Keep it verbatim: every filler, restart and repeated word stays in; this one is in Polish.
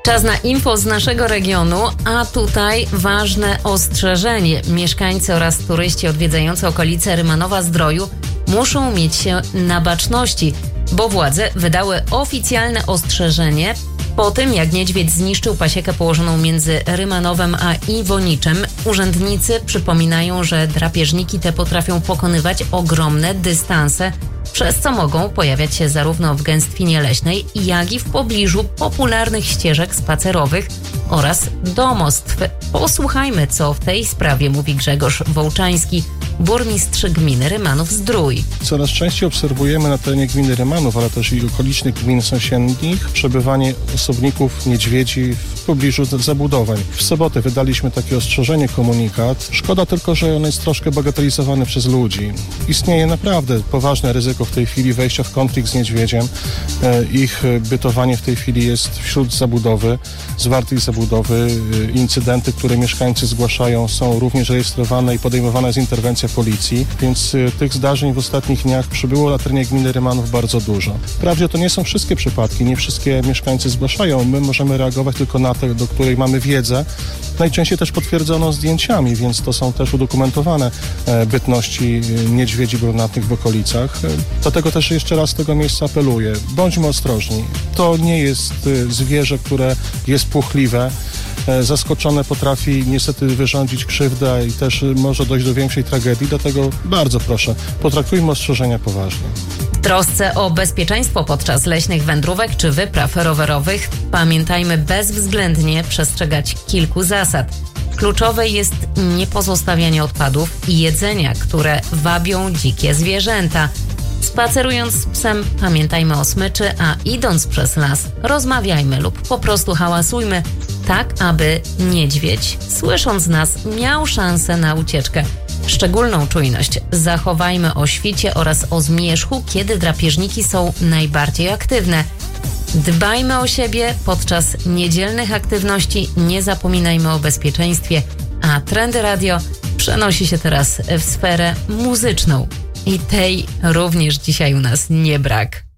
Czas na info z naszego regionu, a tutaj ważne ostrzeżenie. Mieszkańcy oraz turyści odwiedzający okolice Rymanowa-Zdroju muszą mieć się na baczności, bo władze wydały oficjalne ostrzeżenie po tym, jak niedźwiedź zniszczył pasiekę położoną między Rymanowem a Iwoniczem. Urzędnicy przypominają, że drapieżniki te potrafią pokonywać ogromne dystanse, przez co mogą pojawiać się zarówno w gęstwinie leśnej, jak i w pobliżu popularnych ścieżek spacerowych oraz domostw. Posłuchajmy, co w tej sprawie mówi Grzegorz Wołczański, burmistrz gminy Rymanów-Zdrój. Coraz częściej obserwujemy na terenie gminy Rymanów, ale też i okolicznych gmin sąsiednich przebywanie osobników niedźwiedzi w pobliżu zabudowań. W sobotę wydaliśmy takie ostrzeżenie, komunikat. Szkoda tylko, że on jest troszkę bagatelizowany przez ludzi. Istnieje naprawdę poważne ryzyko w tej chwili wejścia w konflikt z niedźwiedziem. Ich bytowanie w tej chwili jest wśród zabudowy, zwartej zabudowy. Incydenty, które mieszkańcy zgłaszają, są również rejestrowane i podejmowana jest interwencja policji, więc tych zdarzeń w ostatnich dniach przybyło na terenie gminy Rymanów bardzo dużo. Wprawdzie to nie są wszystkie przypadki, nie wszystkie mieszkańcy zgłaszają. My możemy reagować tylko na te, do której mamy wiedzę. Najczęściej też potwierdzono zdjęciami, więc to są też udokumentowane bytności niedźwiedzi brunatnych w okolicach. Dlatego też jeszcze raz z tego miejsca apeluję. Bądźmy ostrożni. To nie jest zwierzę, które jest płochliwe. Zaskoczone potrafi niestety wyrządzić krzywdę i też może dojść do większej tragedii. Dlatego bardzo proszę, potraktujmy ostrzeżenia poważnie. W trosce o bezpieczeństwo podczas leśnych wędrówek czy wypraw rowerowych pamiętajmy bezwzględnie przestrzegać kilku zasad. Kluczowe jest niepozostawianie odpadów i jedzenia, które wabią dzikie zwierzęta. Spacerując z psem pamiętajmy o smyczy, a idąc przez las rozmawiajmy lub po prostu hałasujmy, tak aby niedźwiedź, słysząc nas, miał szansę na ucieczkę. Szczególną czujność zachowajmy o świcie oraz o zmierzchu, kiedy drapieżniki są najbardziej aktywne. Dbajmy o siebie podczas niedzielnych aktywności, nie zapominajmy o bezpieczeństwie, a Trendy Radio przenosi się teraz w sferę muzyczną. I tej również dzisiaj u nas nie brak.